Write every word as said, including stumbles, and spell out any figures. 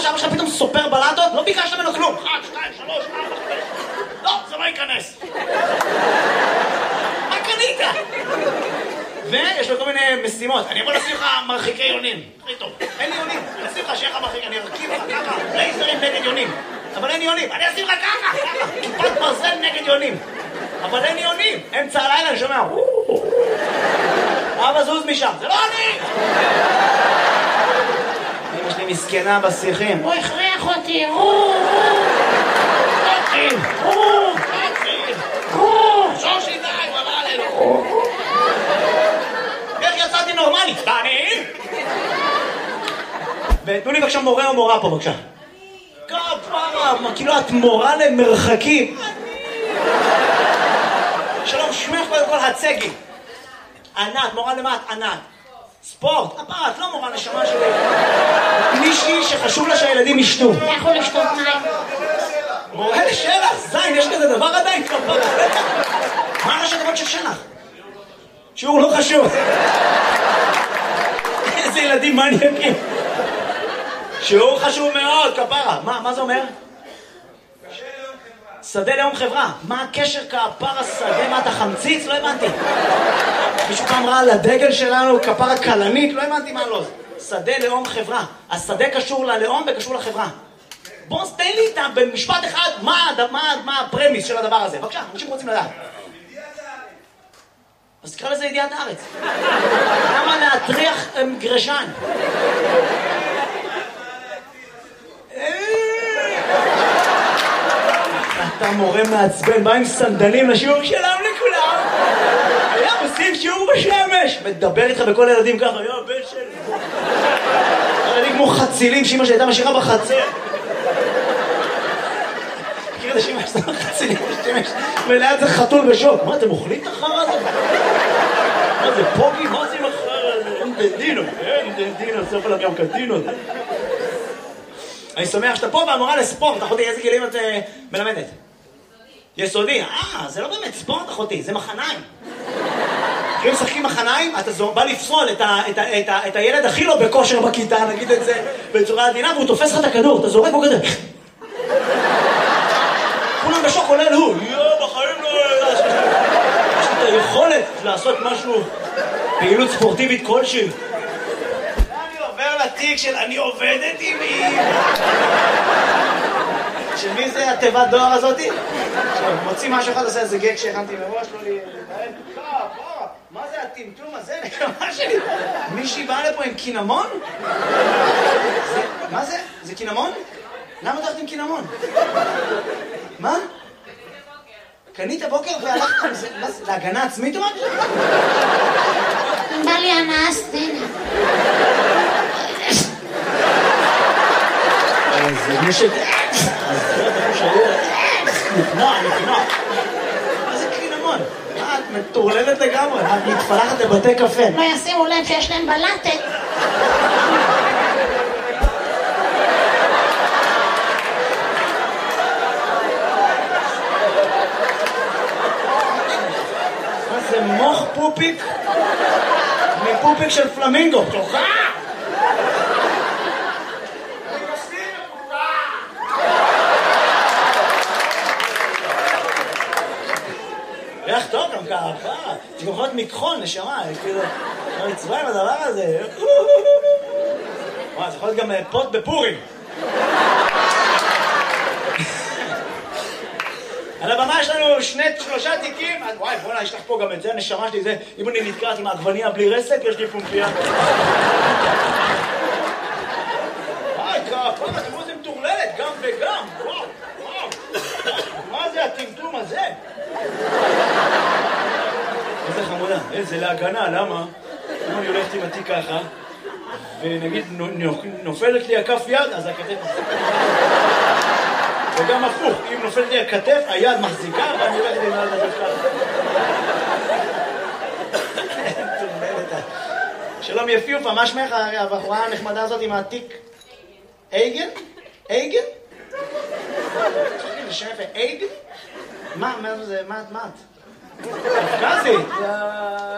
שאבא שלך פתאום סופר בלטות? לא ביקשת ממנו כלום. אחת, שתיים, שלוש, ארבע, חמש. לא, זה לא ייכנס. מה קנית? ויש לו כל מיני משימות. אני יכול לשים לך מרחיקי יונים. הכי טוב. אין לי יונים. אני אשים לך שיהיה לך מרחיק. אני ארכיב לך ככה. לייזרים נגד יונים. אבל אין יונים. אני אשים לך ככה. ככה. כיפת ברזל נגד יונים. אבל אין יונים. אמצע הלילה אני שומע. אבא זוז משם. זה לא אני! אמא שלי מסכנה בשיחים. הוא הכריח אותי. שור שידיים, אבל עלינו. איך יצאתי נורמלי? ואני? ותנו לי בבקשה מורה או מורה פה בבקשה. כפרה, כאילו את מורה למרחקים. שלום, שמך קודם כל הצגי. ענת, מורה למה את ענת? ספורט, כפרה, את לא מורה נשמה שלי. מישהי שחשוב לה שהילדים ישתו. יכול לשתות מים. מורה לשלח, זין, יש כזה דבר עדיין כפרה. מה ראשי תיבות של שלח? שיעור לא חשוב. איזה ילדים מניאקים. שיעור חשוב מאוד, כפרה. מה, מה זה אומר? שדה לאום חברה. מה הקשר כפרה שדה? מה אתה חמציץ? לא הבנתי. מישהו פעם ראה על הדגל שלנו כפרה קלנית? לא הבנתי מה לא. שדה לאום חברה. השדה קשור ללאום וקשור לחברה. בוא תן לי איתם במשפט אחד מה, מה, מה הפרמיס של הדבר הזה. בבקשה, אנשים רוצים לדעת. אז תקרא לזה ידיעת הארץ. למה להטריח גרשן? אתה מורה מעצבן, בא עם סנדלים לשיעור שלום לכולם. היה עושים שיעור בשמש. מדבר איתך בכל הילדים ככה, יו, בן שלי. ילדים כמו חצילים שאמא שהייתה משאירה בחצר. מכיר את השמש, זה חצילים בשמש. וליד זה חתול בשוק. מה, אתם אוכלים את החרא הזה? מה זה, פוגי? מה זה עם החרא הזה? אין דנדינו, אין דנדינו, סוף עליו גם קדינו. אני שמח שאתה פה והמורה לספורט. אחותי, איזה גילים את מלמדת? יסודי. אה, זה לא באמת ספורט, אחותי, זה מחניים. אם משחקים מחניים, אתה בא לפסול את הילד הכי לא בכושר בכיתה, נגיד את זה בצורה עדינה, והוא תופס לך את הכדור, אתה זורק בו כזה. כולם בשוק, עולה הוא. יו, בחיים לא... יש לי את היכולת לעשות משהו, פעילות ספורטיבית כלשהי. אני עובר לתיק של אני עובדת עם מי. של מי זה התיבת דואר הזאתי? מוציא משהו אחד, עושה איזה גג שהכנתי מראש, לא לי... מה זה הטמטום הזה? נקמה שלי. מישהי באה לפה עם קינמון? מה זה? זה קינמון? למה הולכת עם קינמון? מה? קנית בוקר והלכת עם זה? להגנה עצמית או מה? בא לי הנאה סצנה. זה מישהו... אז זה אתה חושב... נקנוע, נקנוע. מה זה קינמון? מה, את מטורללת לגמרי? את מתפלחת לבתי קפה. לא ישימו לב שיש להם בלטת. מה זה מוח פופיק? מפופיק של פלמינגו. תוכה! ריח טוב גם ככה, זה יכול להיות מכחול, נשמה, כאילו, לא נצבע עם הדבר הזה. וואי, זה יכול להיות גם פוט בפורים. על הבמה יש לנו שני, שלושה תיקים, וואי, בוא'נה, יש לך פה גם את זה, הנשמה שלי זה, אם אני נתקעת עם העגבניה בלי רסק, יש לי פומפיה. וואי, כפה, תראו איזה מטורללת, גם וגם, וואו, וואו. מה זה הטמטום הזה? איזה חמודה, איזה להגנה, למה? אם אני הולכת עם התיק ככה, ונגיד נופלת לי הכף יד, אז הכתף... וגם הפוך, אם נופלת לי הכתף, היד מחזיקה, ואני הולכת עם היד הזאת ככה. שלום יפיופה, מה שמך הבחורה הנחמדה הזאת עם התיק? אייגן? אייגן? זה שם יפה, אייגן? מה, מה זה, מה את? קפקזית?